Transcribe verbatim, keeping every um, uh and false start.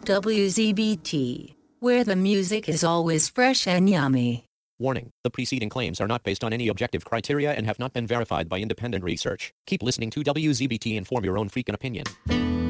W Z B T, where the music is always fresh and yummy. Warning, the preceding claims are not based on any objective criteria and have not been verified by independent research. Keep listening to W Z B T and form your own freaking opinion.